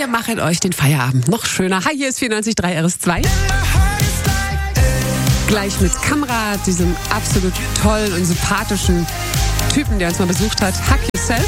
Wir machen euch den Feierabend noch schöner. Hi, hier ist 94.3 RS2. Gleich mit Kamrat, diesem absolut tollen und sympathischen Typen, der uns mal besucht hat. Hug Yourself.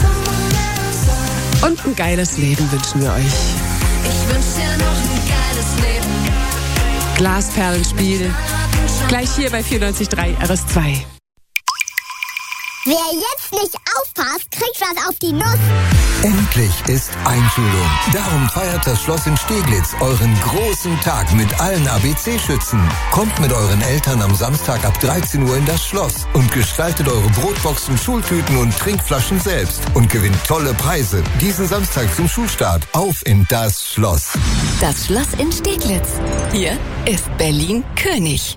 Und ein geiles Leben wünschen wir euch. Ich wünsch dir noch ein geiles Leben. Glasperlenspiel. Gleich hier bei 94.3 RS2. Wer jetzt nicht aufpasst, kriegt was auf die Nuss. Endlich ist Einschulung. Darum feiert das Schloss in Steglitz euren großen Tag mit allen ABC-Schützen. Kommt mit euren Eltern am Samstag ab 13 Uhr in das Schloss und gestaltet eure Brotboxen, Schultüten und Trinkflaschen selbst und gewinnt tolle Preise. Diesen Samstag zum Schulstart. Auf in das Schloss. Das Schloss in Steglitz. Hier ist Berlin König.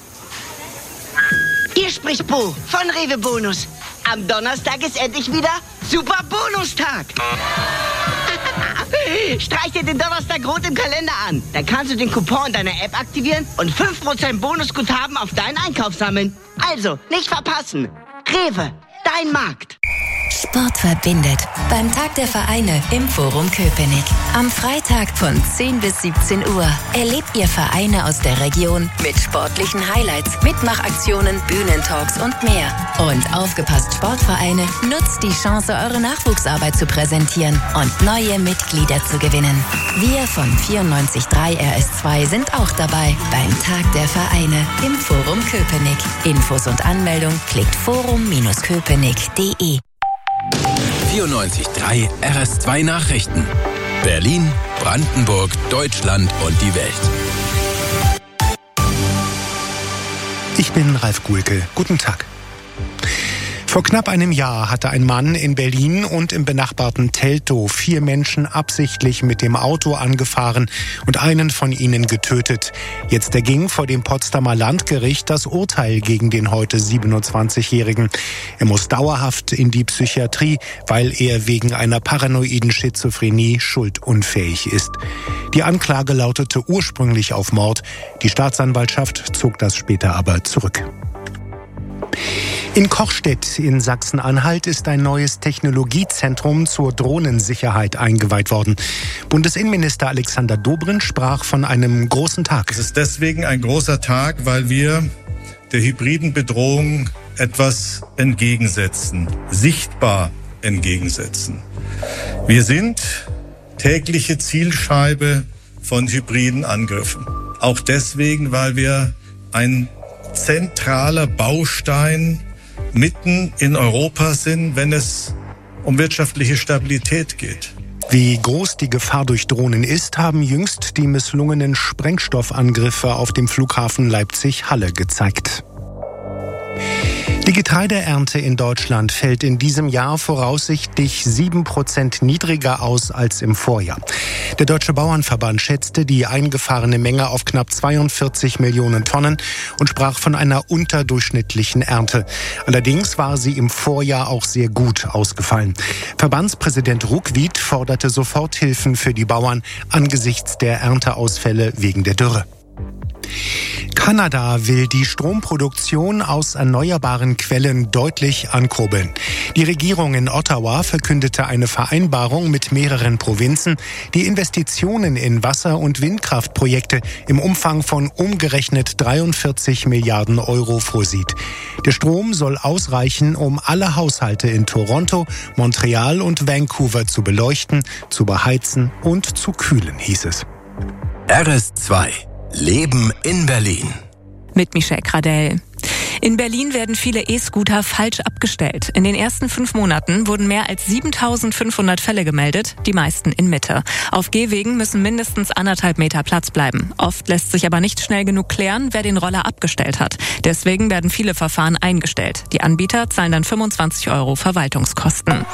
Hier spricht Bo von Rewe Bonus. Am Donnerstag ist endlich wieder Super Bonustag. Streich dir den Donnerstag rot im Kalender an. Dann kannst du den Coupon deiner App aktivieren und 5% Bonusguthaben auf deinen Einkauf sammeln. Also, nicht verpassen. Rewe, dein Markt. Sport verbindet. Beim Tag der Vereine im Forum Köpenick. Am Freitag von 10 bis 17 Uhr erlebt ihr Vereine aus der Region mit sportlichen Highlights, Mitmachaktionen, Bühnentalks und mehr. Und aufgepasst Sportvereine, nutzt die Chance, eure Nachwuchsarbeit zu präsentieren und neue Mitglieder zu gewinnen. Wir von 94.3 RS2 sind auch dabei beim Tag der Vereine im Forum Köpenick. Infos und Anmeldung klickt forum-köpenick.de. 94.3 RS2 Nachrichten. Berlin, Brandenburg, Deutschland und die Welt. Ich bin Ralf Guhlke. Guten Tag. Vor knapp einem Jahr hatte ein Mann in Berlin und im benachbarten Teltow 4 Menschen absichtlich mit dem Auto angefahren und einen von ihnen getötet. Jetzt erging vor dem Potsdamer Landgericht das Urteil gegen den heute 27-Jährigen. Er muss dauerhaft in die Psychiatrie, weil er wegen einer paranoiden Schizophrenie schuldunfähig ist. Die Anklage lautete ursprünglich auf Mord. Die Staatsanwaltschaft zog das später aber zurück. In Kochstedt in Sachsen-Anhalt ist ein neues Technologiezentrum zur Drohnensicherheit eingeweiht worden. Bundesinnenminister Alexander Dobrindt sprach von einem großen Tag. Es ist deswegen ein großer Tag, weil wir der hybriden Bedrohung etwas entgegensetzen, sichtbar entgegensetzen. Wir sind tägliche Zielscheibe von hybriden Angriffen. Auch deswegen, weil wir ein zentraler Baustein mitten in Europa sind, wenn es um wirtschaftliche Stabilität geht. Wie groß die Gefahr durch Drohnen ist, haben jüngst die misslungenen Sprengstoffangriffe auf dem Flughafen Leipzig-Halle gezeigt. Die Getreideernte in Deutschland fällt in diesem Jahr voraussichtlich 7% niedriger aus als im Vorjahr. Der Deutsche Bauernverband schätzte die eingefahrene Menge auf knapp 42 Millionen Tonnen und sprach von einer unterdurchschnittlichen Ernte. Allerdings war sie im Vorjahr auch sehr gut ausgefallen. Verbandspräsident Ruckwied forderte Soforthilfen für die Bauern angesichts der Ernteausfälle wegen der Dürre. Kanada will die Stromproduktion aus erneuerbaren Quellen deutlich ankurbeln. Die Regierung in Ottawa verkündete eine Vereinbarung mit mehreren Provinzen, die Investitionen in Wasser- und Windkraftprojekte im Umfang von umgerechnet 43 Milliarden Euro vorsieht. Der Strom soll ausreichen, um alle Haushalte in Toronto, Montreal und Vancouver zu beleuchten, zu beheizen und zu kühlen, hieß es. RS2 Leben in Berlin. Mit Michelle Gradell. In Berlin werden viele E-Scooter falsch abgestellt. In den ersten 5 Monaten wurden mehr als 7.500 Fälle gemeldet, die meisten in Mitte. Auf Gehwegen müssen mindestens 1,5 Meter Platz bleiben. Oft lässt sich aber nicht schnell genug klären, wer den Roller abgestellt hat. Deswegen werden viele Verfahren eingestellt. Die Anbieter zahlen dann 25 € Verwaltungskosten.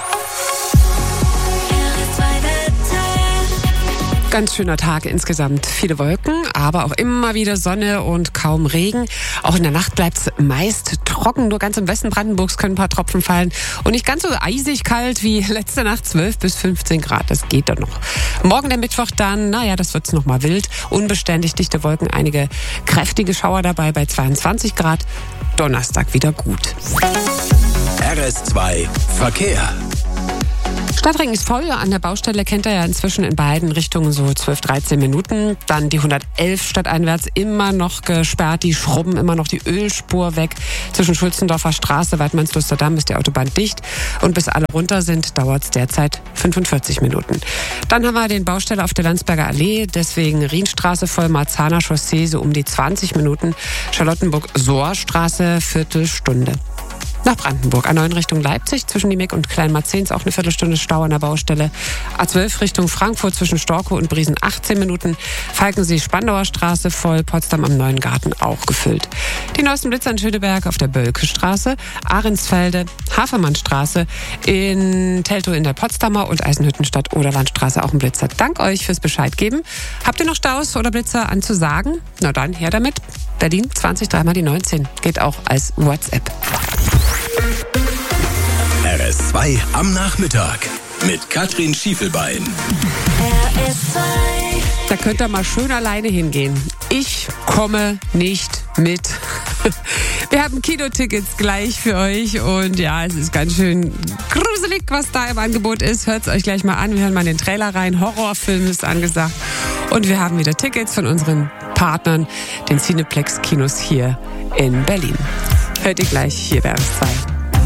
Ganz schöner Tag insgesamt. Viele Wolken, aber auch immer wieder Sonne und kaum Regen. Auch in der Nacht bleibt es meist trocken. Nur ganz im Westen Brandenburgs können ein paar Tropfen fallen. Und nicht ganz so eisig kalt wie letzte Nacht, 12 bis 15 Grad. Das geht dann noch. Morgen der Mittwoch dann, das wird's noch mal wild. Unbeständig dichte Wolken, einige kräftige Schauer dabei bei 22 Grad. Donnerstag wieder gut. RS2 Verkehr. Stadtring ist voll. An der Baustelle kennt er ja inzwischen in beiden Richtungen so 12, 13 Minuten. Dann die 111 stadteinwärts immer noch gesperrt. Die schrubben immer noch die Ölspur weg. Zwischen Schulzendorfer Straße, Weidmannslusterdamm ist die Autobahn dicht. Und bis alle runter sind, dauert es derzeit 45 Minuten. Dann haben wir den Baustelle auf der Landsberger Allee. Deswegen Rienstraße voll, Marzahner Chaussee so um die 20 Minuten. Charlottenburg-Sohrstraße, Viertelstunde. Nach Brandenburg, A9 Richtung Leipzig, zwischen Niemek und Kleinmarzens auch eine Viertelstunde Stau an der Baustelle. A12 Richtung Frankfurt, zwischen Storkow und Briesen 18 Minuten. Falkensee-Spandauer Straße voll, Potsdam am Neuen Garten auch gefüllt. Die neuesten Blitzer in Schöneberg auf der Bölke-Straße, Ahrensfelde, Hafermannstraße, in Teltow in der Potsdamer und Eisenhüttenstadt-Oderlandstraße auch ein Blitzer. Dank euch fürs Bescheid geben. Habt ihr noch Staus oder Blitzer anzusagen? Na dann, her damit. Berlin 20 3 mal die 19. Geht auch als WhatsApp. RS2 am Nachmittag mit Katrin Schiefelbein. Da könnt ihr mal schön alleine hingehen. Ich komme nicht mit. Wir haben Kinotickets gleich für euch und ja, es ist ganz schön gruselig, was da im Angebot ist. Hört es euch gleich mal an. Wir hören mal in den Trailer rein. Horrorfilm ist angesagt. Und wir haben wieder Tickets von unseren Partnern, den Cineplex-Kinos hier in Berlin. Hört ihr gleich hier bei RS2.